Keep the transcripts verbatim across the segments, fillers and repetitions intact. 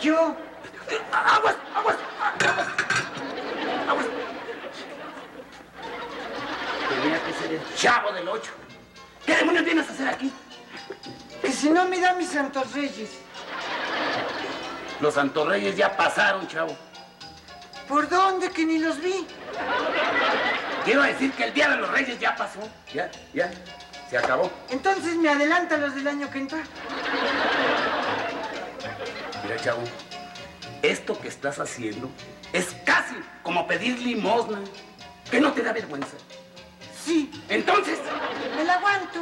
yo. ¡Aguas! ¡Aguas! ¡Aguas! ¡Aguas! Tenía que ser el Chavo del Ocho. ¿Qué demonios vienes a hacer aquí? Que si no me da mis santos reyes. Los santos reyes ya pasaron, chavo. ¿Por dónde? Que ni los vi. Quiero decir que el día de los reyes ya pasó. Ya, ya. Se acabó. Entonces me adelantan los del año que entra. Mira, chavo, esto que estás haciendo es casi como pedir limosna. ¿Que no te da vergüenza? Sí. Entonces... me la aguanto.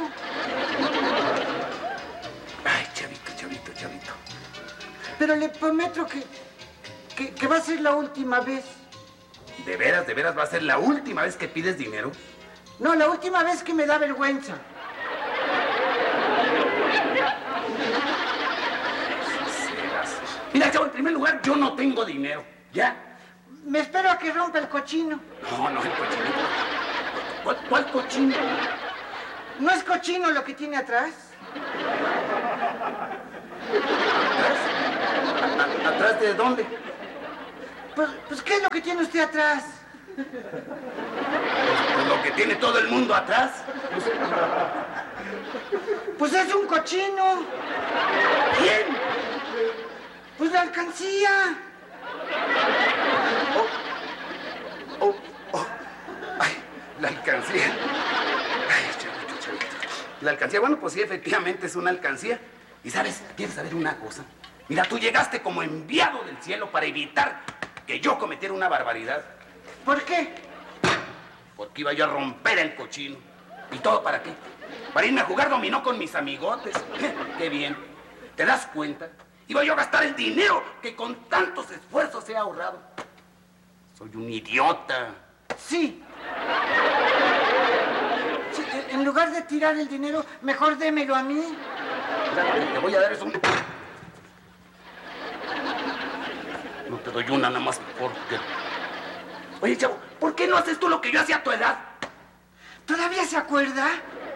Ay, chavito, chavito, chavito. Pero le prometo que, que, que va a ser la última vez. ¿De veras, de veras va a ser la última vez que pides dinero? No, la última vez que me da vergüenza. Mira, chavo, en primer lugar, yo no tengo dinero. ¿Ya? Me espero a que rompa el cochino. No, no, el cochinito. ¿Cuál, cuál cochino? ¿No es cochino lo que tiene atrás? ¿Atrás? ¿A, a, ¿Atrás de dónde? Pues, pues, ¿qué es lo que tiene usted atrás? Pues, pues lo que tiene todo el mundo atrás. Pues, pues es un cochino. ¿Quién? Pues la alcancía. Oh, oh, oh. Ay, la alcancía. Ay, chavito, chavito. La alcancía, bueno, pues sí, efectivamente es una alcancía. Y sabes, ¿quieres saber una cosa? Mira, tú llegaste como enviado del cielo para evitar que yo cometiera una barbaridad. ¿Por qué? Porque iba yo a romper el cochino. ¿Y todo para qué? Para irme a jugar dominó con mis amigotes. ¡Qué bien! ¿Te das cuenta? Iba yo a gastar el dinero que con tantos esfuerzos he ahorrado. Soy un idiota. Sí. Sí, en lugar de tirar el dinero, mejor démelo a mí. Lo que te voy a dar es un... No te doy una nada más porque... Oye, chavo, ¿por qué no haces tú lo que yo hacía a tu edad? ¿Todavía se acuerda?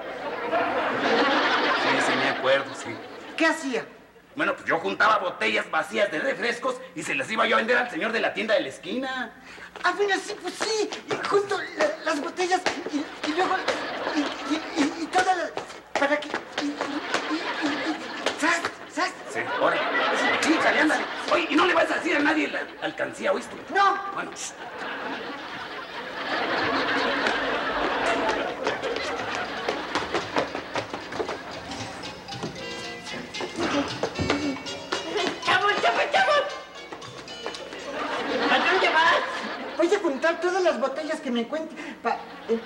Sí, sí, me acuerdo, sí. ¿Qué hacía? Bueno, pues yo juntaba botellas vacías de refrescos y se las iba yo a vender al señor de la tienda de la esquina. Ah, bueno, sí, pues sí. Y junto la, las botellas y, y luego... Y, y, y, y todas las... Para que... Y, y, y, y, y, ¿Sabes? ¿Sabes? Sí, ahora. Sí, chale, ándale. Oye, y no le vas a decir a nadie la alcancía, ¿oíste? No. Bueno, shh. Voy a juntar todas las botellas que me encuentre. Pa... eh.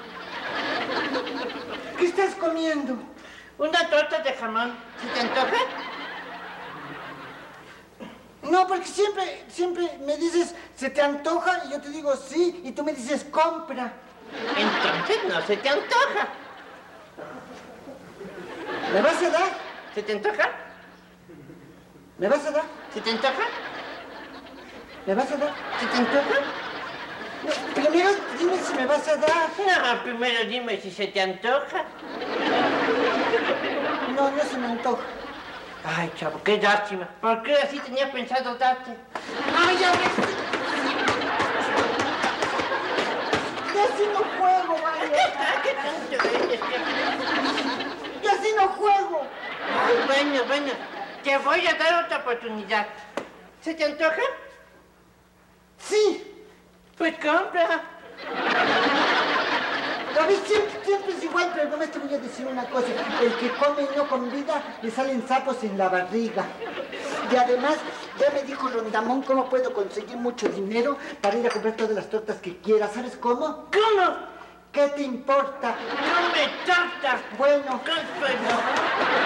¿Qué estás comiendo? Una torta de jamón. ¿Se te antoja? No, porque siempre, siempre me dices, ¿se te antoja? Y yo te digo, sí, y tú me dices, compra. Entonces no se te antoja. ¿Me vas a dar? ¿Se te antoja? ¿Me vas a dar? ¿Se te antoja? ¿Me vas a dar? ¿Se te antoja? No, primero dime si me vas a dar. No, primero dime si se te antoja. No, no se me antoja. Ay, chavo, qué lástima. ¿Por qué así tenía pensado darte? ¡Ay, ya ves! Ya así no juego, vale. ¿Qué tanto eres? Ya así no juego. Ay, bueno, bueno. Te voy a dar otra oportunidad. ¿Se te antoja? Sí. Pues compra. A ver, siempre, siempre es igual, pero nomás te voy a decir una cosa. El que come y no convida, le salen sapos en la barriga. Y además, ya me dijo Rondamón cómo puedo conseguir mucho dinero para ir a comprar todas las tortas que quiera. ¿Sabes cómo? ¿Cómo? ¿Qué te importa? Come torta. Bueno. Con sueño.